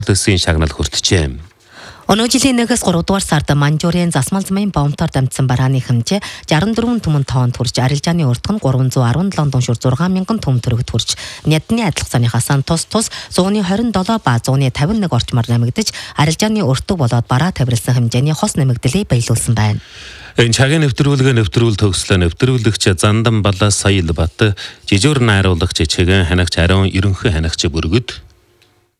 Төсвийн шагнал хүртжээ. Өнөө жилийн 1-3 дугаар сард Манжуурийн засмал замын бомбоор дамжсан барааны хэмжээ 64 түмэн тонн хүрч, арилжааны уртх нь 317 дуншуур 6,000 түмэн төгрөгт хүрч, Нядны адилхан санихаас тус 127 ба 151 орчмоор нэмэгдэж, арилжааны уртг болоод бараа тавьрлсан хэмжээний хос нэмэгдлийг баялуулсан байна. Энэ цагийн нэвтрүүлэг төгслөө нэвтрүүлэгч Зандан Балаас Саил Бат, жижигэр найруулагч Чигэн ханагч Ариун ерөнхий ханагч Бүргэд